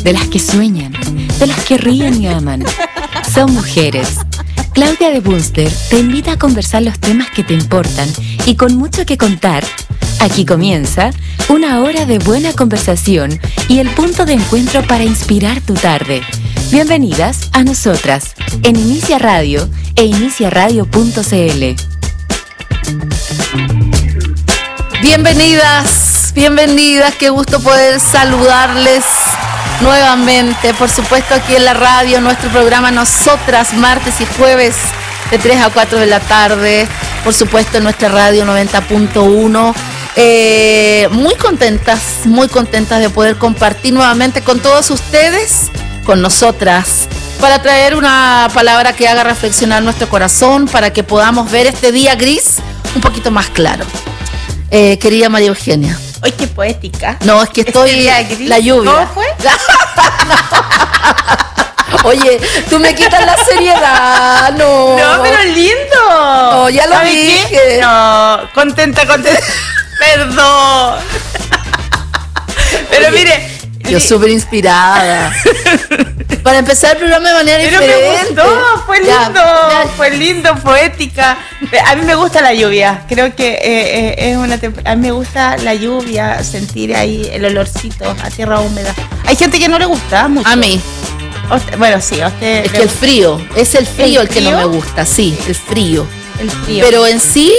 de las que sueñan, de las que ríen y aman. Son mujeres. Claudia de Bunster te invita a conversar los temas que te importan y con mucho que contar. Aquí comienza una hora de buena conversación y el punto de encuentro para inspirar tu tarde. Bienvenidas a nosotras en Inicia Radio e iniciaradio.cl. Bienvenidas, qué gusto poder saludarles nuevamente, por supuesto aquí en la radio, nuestro programa Nosotras, martes y jueves de 3 a 4 de la tarde, por supuesto en nuestra radio 90.1. Muy contentas de poder compartir nuevamente con todos ustedes, con nosotras, para traer una palabra que haga reflexionar nuestro corazón, para que podamos ver este día gris un poquito más claro. Querida María Eugenia. ¡Ay, qué poética! No, es que estoy... La lluvia. ¿Cómo fue? Oye, tú me quitas la seriedad. No, pero lindo. No, ya lo dije. No, contenta. Perdón. Pero oye, mire... Yo súper inspirada. Para empezar el programa de manera diferente. Me gustó, fue lindo, poética. A mí me gusta la lluvia. Creo que a mí me gusta la lluvia, sentir ahí el olorcito a tierra húmeda. Hay gente que no le gusta mucho. A mí. Bueno, sí, a usted. Es que el frío el que no me gusta, sí, el frío. Pero en sí,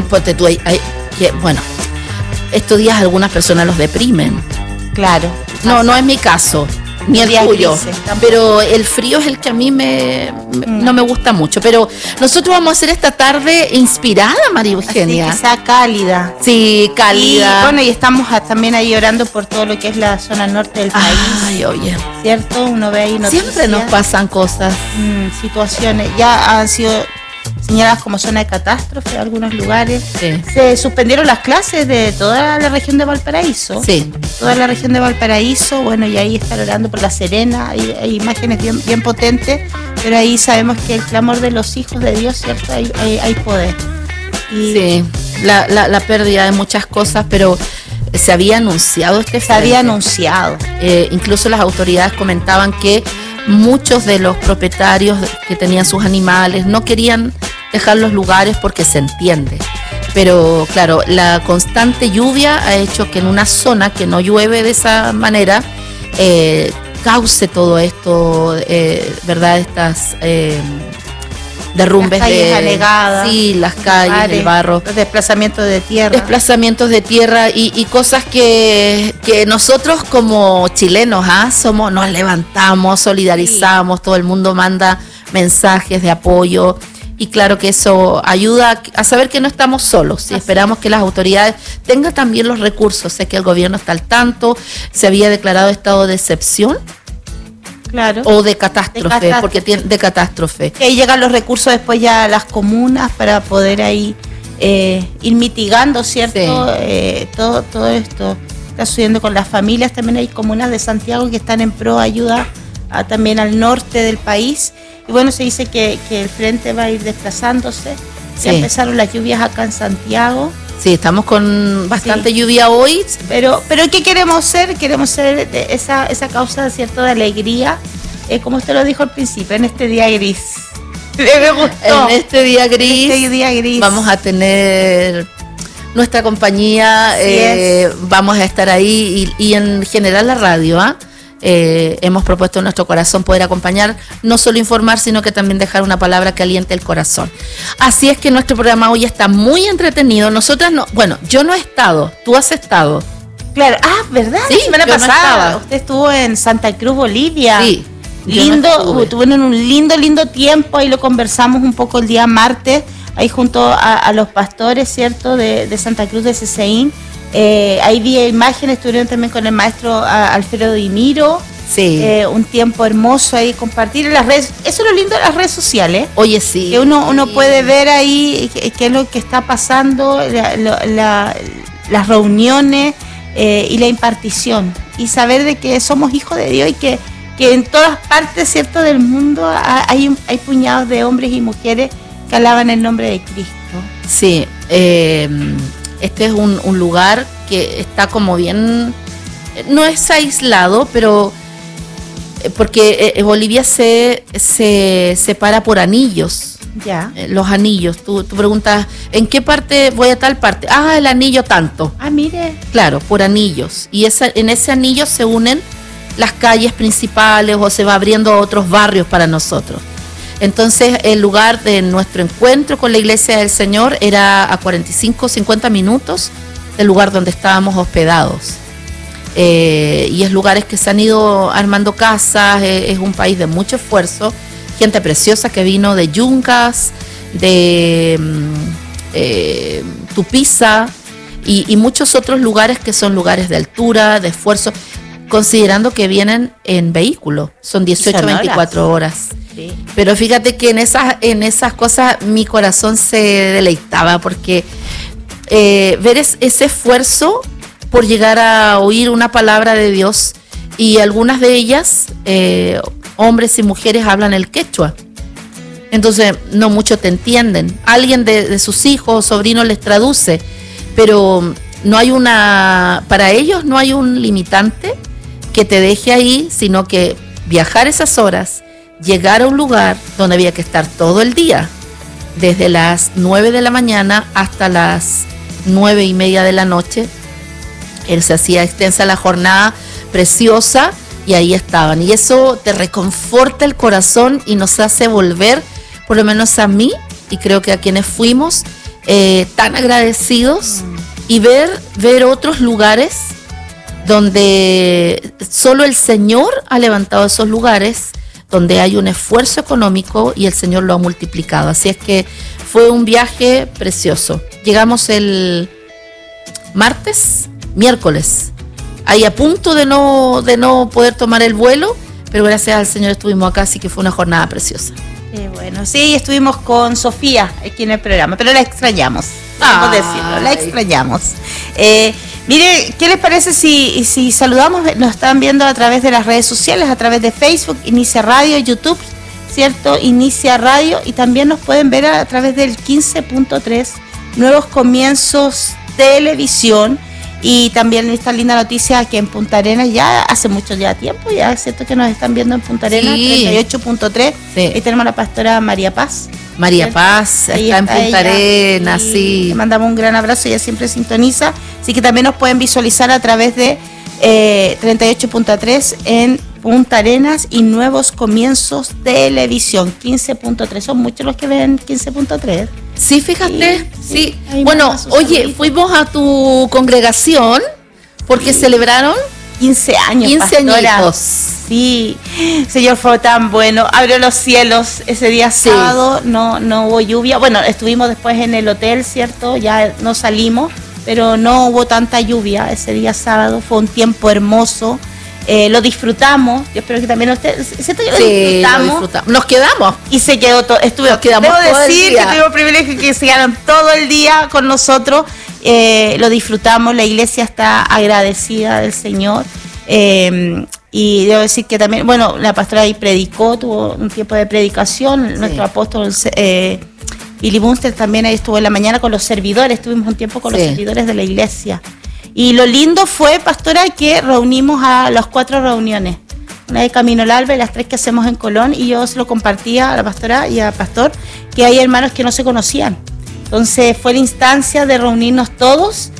bueno, estos días algunas personas los deprimen. Claro. No es mi caso, ni el tuyo. Pero el frío es el que a mí no me gusta mucho. Pero nosotros vamos a hacer esta tarde inspirada, María Eugenia. Así que sea cálida. Sí, cálida. Y bueno, y estamos también ahí orando por todo lo que es la zona norte del país. Ay, oye. ¿Cierto? Uno ve ahí noticias. Siempre nos pasan cosas. Situaciones. Ya han sido señaladas como zona de catástrofe en algunos lugares. Sí. Se suspendieron las clases de toda la región de Valparaíso. Sí. Toda la región de Valparaíso, bueno, y ahí están orando por La Serena, hay imágenes bien potentes, pero ahí sabemos que el clamor de los hijos de Dios, ¿cierto? Hay poder. Sí, la pérdida de muchas cosas, pero se había anunciado Se había anunciado. Incluso las autoridades comentaban que muchos de los propietarios que tenían sus animales no querían dejar los lugares porque se entiende. Pero claro, la constante lluvia ha hecho que en una zona que no llueve de esa manera cause todo esto, ¿verdad? Estas derrumbes, las calles anegadas, sí, las calles, el barro, los desplazamientos de tierra y cosas que nosotros como chilenos nos levantamos, solidarizamos, sí. Todo el mundo manda mensajes de apoyo. Y claro que eso ayuda a saber que no estamos solos y esperamos que las autoridades tengan también los recursos. Sé que el gobierno está al tanto, se había declarado estado de excepción. Claro. O de catástrofe, porque de catástrofe. Que ahí llegan los recursos después ya a las comunas para poder ahí ir mitigando, ¿cierto? Sí. Todo esto está sucediendo con las familias. También hay comunas de Santiago que están en pro ayuda también al norte del país. Y bueno, se dice que el frente va a ir desplazándose. Sí. Ya empezaron las lluvias acá en Santiago. Sí, estamos con bastante lluvia hoy. Pero ¿qué queremos ser? Queremos ser esa causa, ¿cierto?, de alegría, como usted lo dijo al principio, en este día gris. Me gustó. En este día gris vamos a tener nuestra compañía, vamos a estar ahí y en general la radio, hemos propuesto en nuestro corazón poder acompañar, no solo informar, sino que también dejar una palabra que aliente el corazón. Así es que nuestro programa hoy está muy entretenido. Nosotras yo no he estado, tú has estado. Claro, ¿verdad? Sí, la semana pasada. Usted estuvo en Santa Cruz, Bolivia. Sí. Tuvieron un lindo tiempo, ahí lo conversamos un poco el día martes, ahí junto a los pastores, ¿cierto?, de Santa Cruz de Ceseín. Ahí vi imágenes, estuvieron también con el maestro Alfredo Di Miro. Sí. Un tiempo hermoso ahí, compartir en las redes. Eso es lo lindo de las redes sociales. Oye, sí. Que uno puede ver ahí qué es lo que está pasando, las reuniones y la impartición. Y saber de que somos hijos de Dios y que en todas partes, ¿cierto?, del mundo hay puñados de hombres y mujeres que alaban el nombre de Cristo. Sí. Este es un lugar que está como bien, no es aislado, pero porque Bolivia se separa por anillos. Ya. Los anillos. Tú preguntas, ¿en qué parte voy a tal parte? Ah, el anillo tanto. Ah, mire. Claro, por anillos. Y en ese anillo se unen las calles principales o se va abriendo otros barrios para nosotros. Entonces, el lugar de nuestro encuentro con la Iglesia del Señor era a 45, 50 minutos del lugar donde estábamos hospedados. Y es lugares que se han ido armando casas, es un país de mucho esfuerzo, gente preciosa que vino de Yungas, de Tupiza y muchos otros lugares que son lugares de altura, de esfuerzo, considerando que vienen en vehículo, son 18, 24 horas. Sí. Pero fíjate que en esas cosas mi corazón se deleitaba porque ver ese esfuerzo por llegar a oír una palabra de Dios, y algunas de ellas, hombres y mujeres, hablan el quechua. Entonces no mucho te entienden. Alguien de sus hijos o sobrinos les traduce, pero no hay para ellos no hay un limitante que te deje ahí, sino que viajar esas horas, llegar a un lugar donde había que estar todo el día, desde las 9 de la mañana hasta las 9:30 de la noche. Se hacía extensa la jornada, preciosa, y ahí estaban. Y eso te reconforta el corazón y nos hace volver, por lo menos a mí, y creo que a quienes fuimos, tan agradecidos, y ver otros lugares donde solo el Señor ha levantado esos lugares, donde hay un esfuerzo económico y el Señor lo ha multiplicado. Así es que fue un viaje precioso. Llegamos el miércoles, ahí a punto de no poder tomar el vuelo, pero gracias al Señor estuvimos acá, así que fue una jornada preciosa. Bueno, sí, estuvimos con Sofía aquí en el programa, pero la extrañamos, podemos decirlo, la extrañamos. Mire, ¿qué les parece si saludamos? Nos están viendo a través de las redes sociales, a través de Facebook, Inicia Radio, YouTube, ¿cierto? Inicia Radio, y también nos pueden ver a través del 15.3, Nuevos Comienzos Televisión. Y también esta linda noticia que en Punta Arenas ya hace mucho tiempo, ya es cierto que nos están viendo en Punta Arenas, sí. 38.3, sí. Ahí tenemos a la pastora María Paz. María Paz, está en Punta Arenas, sí. Le mandamos un gran abrazo, ella siempre sintoniza, así que también nos pueden visualizar a través de 38.3 en Punta Arenas y Nuevos Comienzos Televisión, 15.3, son muchos los que ven 15.3. Sí, fíjate, sí. Bueno, oye, fuimos a tu congregación porque celebraron 15 años. 15 años. Sí, Señor, fue tan bueno. Abrió los cielos ese día sábado, no hubo lluvia. Bueno, estuvimos después en el hotel, ¿cierto? Ya no salimos, pero no hubo tanta lluvia ese día sábado. Fue un tiempo hermoso. Lo disfrutamos. Yo espero que también ustedes. ¿Cierto? Lo disfrutamos. Nos quedamos. Y se quedó todo. Debo decir que tuvimos el privilegio que se quedaron todo el día con nosotros. Lo disfrutamos. La iglesia está agradecida del Señor. Y debo decir que también, bueno, la pastora ahí predicó, tuvo un tiempo de predicación. Sí. Nuestro apóstol Billy Bunster también ahí estuvo en la mañana con los servidores. Tuvimos un tiempo con los servidores de la iglesia. Y lo lindo fue, pastora, que reunimos a las 4 reuniones. Una de Camino al Alba y las 3 que hacemos en Colón. Y yo se lo compartía a la pastora y al pastor, que hay hermanos que no se conocían. Entonces fue la instancia de reunirnos todos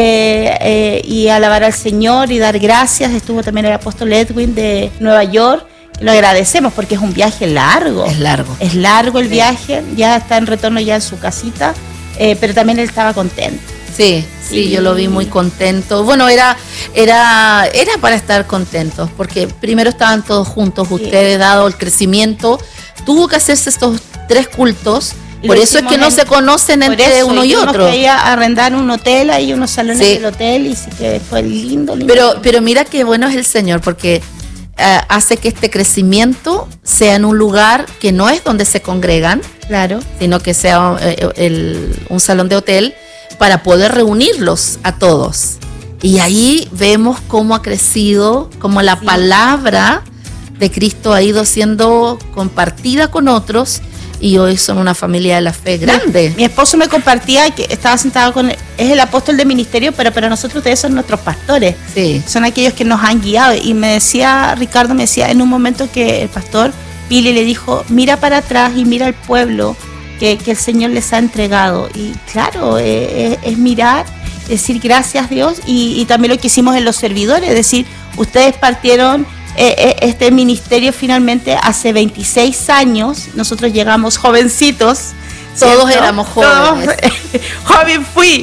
y alabar al Señor y dar gracias. Estuvo también el apóstol Edwin de Nueva York. Lo agradecemos porque es un viaje largo. Es largo. Es largo el viaje. Ya está en retorno ya en su casita. Pero también él estaba contento. Sí, yo lo vi muy contento. Bueno, era para estar contentos, porque primero estaban todos juntos, ustedes, dado el crecimiento, tuvo que hacerse estos 3 cultos, por eso es que no se conocen entre uno y otro. Que arrendar un hotel, ahí unos salones del hotel, y sí que fue lindo. Pero mira qué bueno es el Señor, porque hace que este crecimiento sea en un lugar que no es donde se congregan, claro, sino que sea un salón de hotel, para poder reunirlos a todos. Y ahí vemos cómo ha crecido, cómo la palabra de Cristo ha ido siendo compartida con otros, y hoy son una familia de la fe grande. Mi esposo me compartía que estaba sentado con él, es el apóstol de ministerio, pero para nosotros ustedes son nuestros pastores. Sí. Son aquellos que nos han guiado. Y me decía, Ricardo me decía en un momento que el pastor Pili le dijo, mira para atrás y mira al pueblo que el Señor les ha entregado. Y claro, es mirar, decir gracias Dios, y también lo que hicimos en los servidores, es decir, ustedes partieron este ministerio finalmente hace 26 años, nosotros llegamos jovencitos. Todos ¿cierto? éramos jóvenes. Joven fui.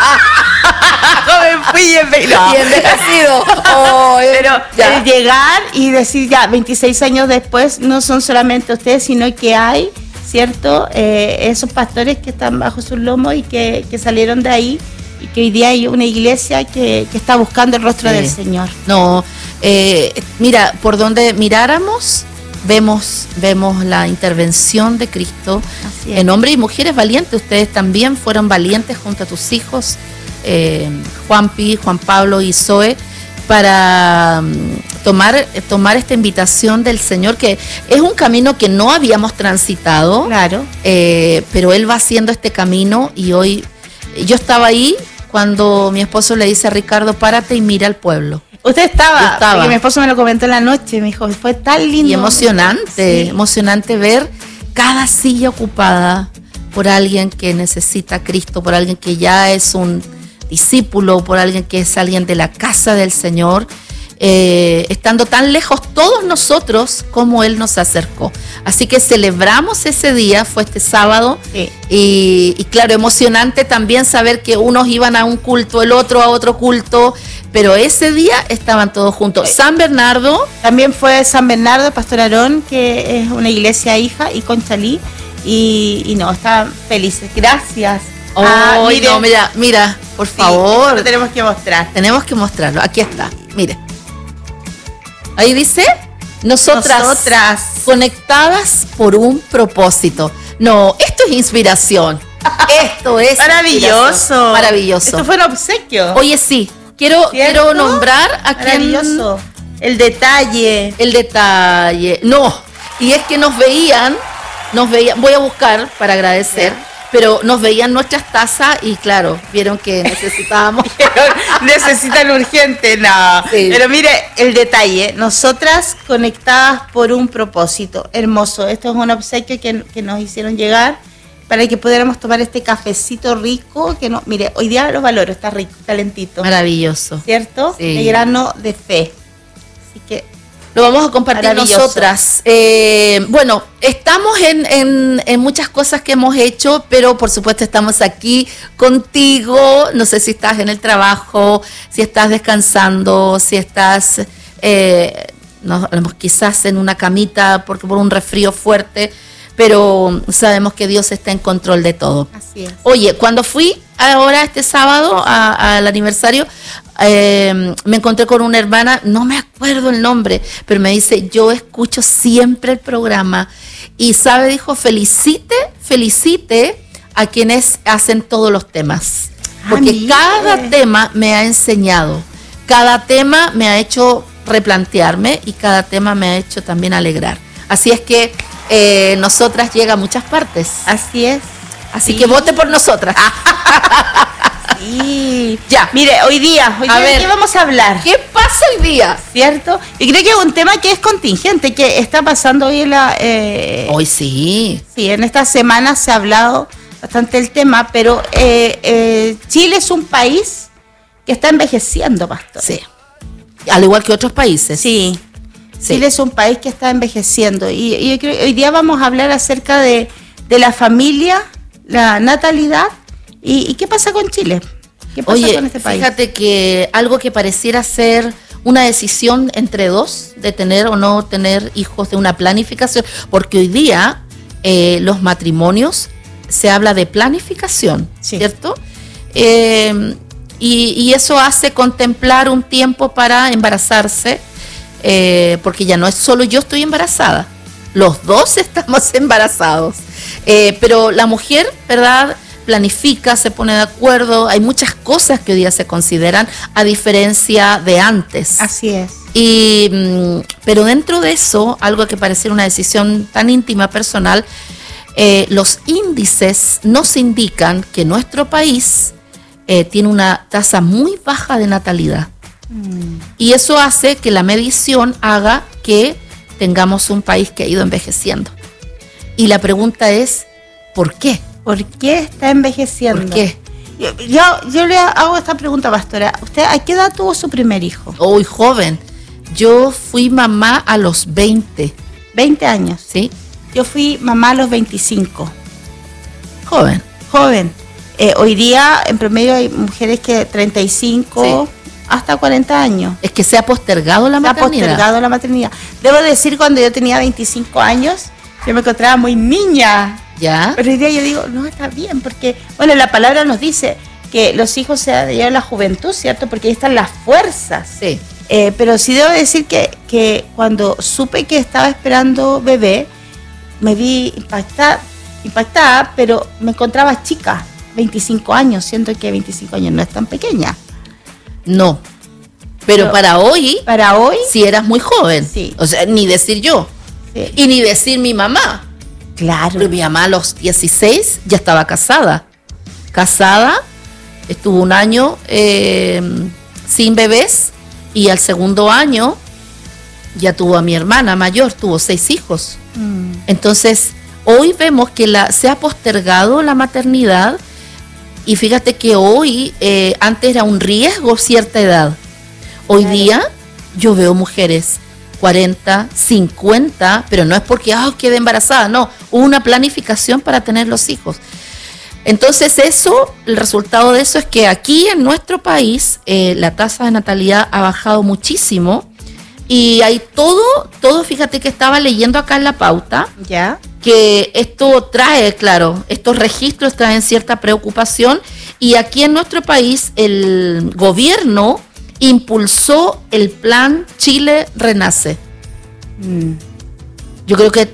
Joven fui y envejecido. Pero el llegar y decir ya 26 años después no son solamente ustedes, sino que hay, ¿cierto? Esos pastores que están bajo sus lomos y que salieron de ahí, y que hoy día hay una iglesia que está buscando el rostro del Señor. No, mira, por donde miráramos, vemos la intervención de Cristo en hombres y mujeres valientes. Ustedes también fueron valientes junto a tus hijos, Juan Pablo y Zoe, para tomar esta invitación del Señor, que es un camino que no habíamos transitado. Claro. Pero Él va haciendo este camino, y hoy yo estaba ahí cuando mi esposo le dice a Ricardo, párate y mira al pueblo. Usted estaba. Porque mi esposo me lo comentó en la noche, me dijo, fue tan lindo. Y emocionante ver cada silla ocupada por alguien que necesita a Cristo, por alguien que ya es un discípulo, por alguien que es alguien de la casa del Señor, estando tan lejos todos nosotros como Él nos acercó. Así que celebramos ese día, fue este sábado, y claro, emocionante también saber que unos iban a un culto, el otro a otro culto, pero ese día estaban todos juntos. San Bernardo. También fue San Bernardo, Pastor Aarón, que es una iglesia hija, y Conchalí, y no, estaban felices. Gracias. No, mira, por favor. Lo tenemos que mostrar. Tenemos que mostrarlo. Aquí está, mire. Ahí dice, nosotras conectadas por un propósito. No, esto es inspiración. Esto es maravilloso. Maravilloso. Esto fue un obsequio. Oye, sí, quiero nombrar a quien. Maravilloso. El detalle. No, y es que nos veían, voy a buscar para agradecer. ¿Ya? Pero nos veían nuestras tazas y claro, vieron que necesitábamos. Necesitan urgente, no. Sí. Pero mire, el detalle, nosotras conectadas por un propósito. Hermoso, esto es un obsequio que nos hicieron llegar para que pudiéramos tomar este cafecito rico, mire, hoy día lo valoro, está rico, calentito. Maravilloso. ¿Cierto? Sí. De grano de fe. Así que lo vamos a compartir nosotras. Bueno, estamos en muchas cosas que hemos hecho, pero por supuesto estamos aquí contigo. No sé si estás en el trabajo, si estás descansando, si estás quizás en una camita por un resfrío fuerte, pero sabemos que Dios está en control de todo. Así es. Oye, cuando fui ahora este sábado al aniversario, me encontré con una hermana, no me acuerdo el nombre, pero me dice, yo escucho siempre el programa, y dijo, felicite a quienes hacen todos los temas, porque cada tema me ha enseñado, cada tema me ha hecho replantearme, y cada tema me ha hecho también alegrar. Así es que nosotras llega a muchas partes. Así es. Así que vote por nosotras. Sí. Ya. Mire, hoy día ¿de qué vamos a hablar? ¿Qué pasa hoy día? ¿Cierto? Y creo que es un tema que es contingente, que está pasando hoy hoy sí. Sí, en esta semana se ha hablado bastante el tema, pero Chile es un país que está envejeciendo, pastor. Sí. Al igual que otros países. Sí. Chile es un país que está envejeciendo, y yo creo que hoy día vamos a hablar acerca de la familia, la natalidad, y qué pasa con Chile. ¿Qué pasa con este país? Fíjate que algo que pareciera ser una decisión entre dos, de tener o no tener hijos, de una planificación, porque hoy día los matrimonios se habla de planificación, sí. ¿Cierto? Y eso hace contemplar un tiempo para embarazarse, porque ya no es solo yo estoy embarazada, los dos estamos embarazados, pero la mujer, ¿verdad?, planifica, se pone de acuerdo, hay muchas cosas que hoy día se consideran a diferencia de antes. Así es. Pero dentro de eso, algo que pareciera una decisión tan íntima, personal, los índices nos indican que nuestro país tiene una tasa muy baja de natalidad. Y eso hace que la medición haga que tengamos un país que ha ido envejeciendo. Y la pregunta es, ¿por qué? ¿Por qué está envejeciendo? ¿Por qué? Yo le hago esta pregunta, pastora. ¿Usted a qué edad tuvo su primer hijo? Hoy joven. Yo fui mamá a los 20. 20 años. ¿Sí? Yo fui mamá a los 25. Joven. Joven. Hoy día, en promedio, hay mujeres que 35 hasta 40 años. Es que se ha postergado la maternidad. Se ha postergado la maternidad. Debo decir, cuando yo tenía 25 años, yo me encontraba muy niña. ¿Ya? Pero hoy día yo digo, no, está bien, porque, bueno, la palabra nos dice que los hijos se dan de la juventud, ¿cierto? Porque ahí están las fuerzas. Sí. Pero sí debo decir que cuando supe que estaba esperando bebé, me vi impactada, pero me encontraba chica, 25 años, siento que 25 años no es tan pequeña. No, pero para hoy sí eras muy joven. Sí. O sea, ni decir yo. Sí. Y ni decir mi mamá. Claro. Pero mi mamá a los 16 ya estaba casada. Estuvo un año sin bebés y al segundo año ya tuvo a mi hermana mayor, tuvo 6 hijos. Entonces, hoy vemos que se ha postergado la maternidad y fíjate que hoy, antes era un riesgo cierta edad. Hoy día yo veo mujeres 40, 50, pero no es porque quede embarazada, no, hubo una planificación para tener los hijos. Entonces el resultado de eso es que aquí en nuestro país la tasa de natalidad ha bajado muchísimo y hay todo, fíjate que estaba leyendo acá en la pauta, ¿ya? Que esto trae, claro, estos registros traen cierta preocupación y aquí en nuestro país el gobierno impulsó el plan Chile Renace. Yo creo que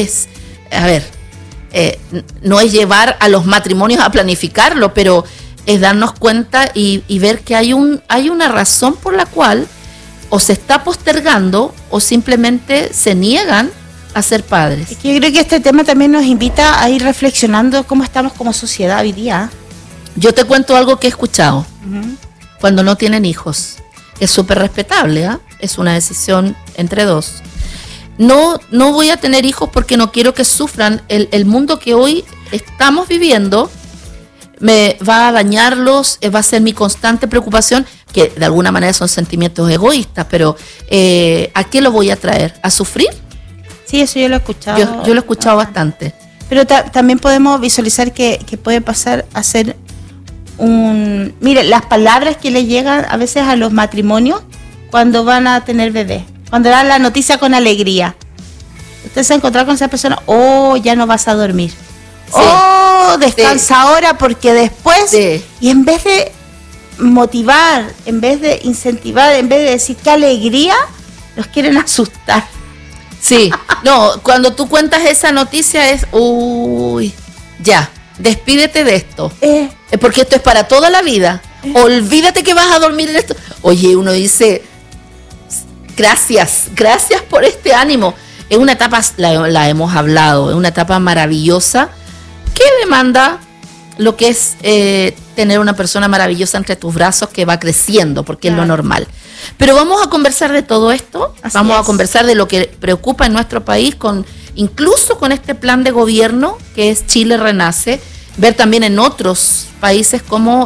no es llevar a los matrimonios a planificarlo, pero es darnos cuenta y ver que hay una razón por la cual o se está postergando o simplemente se niegan a ser padres. Es que yo creo que este tema también nos invita a ir reflexionando cómo estamos como sociedad hoy día. Yo te cuento algo que he escuchado. Cuando no tienen hijos. Es súper respetable, es una decisión entre dos. No voy a tener hijos porque no quiero que sufran. El mundo que hoy estamos viviendo me va a dañarlos, va a ser mi constante preocupación, que de alguna manera son sentimientos egoístas, pero ¿a qué lo voy a traer? ¿A sufrir? Sí, eso yo lo he escuchado. Yo lo he escuchado bastante. Pero también podemos visualizar que puede pasar a ser mire, las palabras que le llegan a veces a los matrimonios cuando van a tener bebé, cuando dan la noticia con alegría. Usted se ha encontrado con esa persona, ya no vas a dormir. Sí. Descansa ahora porque después, y en vez de motivar, en vez de incentivar, en vez de decir qué alegría, los quieren asustar. Sí, no, cuando tú cuentas esa noticia es, ya, despídete de esto. Porque esto es para toda la vida. Olvídate que vas a dormir en esto. Oye, uno dice, gracias por este ánimo. Es una etapa, la hemos hablado, es una etapa maravillosa que demanda lo que es tener una persona maravillosa entre tus brazos que va creciendo, porque es lo normal. Pero vamos a conversar de todo esto, vamos a conversar de lo que preocupa en nuestro país, incluso con este plan de gobierno que es Chile Renace, ver también en otros países cómo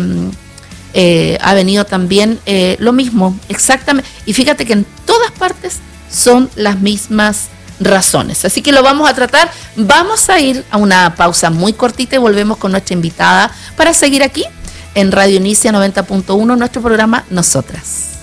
ha venido también lo mismo, exactamente. Y fíjate que en todas partes son las mismas razones. Así que lo vamos a tratar. Vamos a ir a una pausa muy cortita y volvemos con nuestra invitada para seguir aquí en Radio Inicia 90.1, nuestro programa Nosotras.